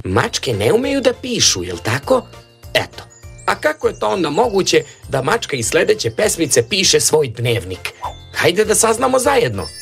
mačke ne umeju da pišu, jel tako? Eto, a kako je to onda moguće da mačka iz sledeće pesmice piše svoj dnevnik? Hajde da saznamo zajedno.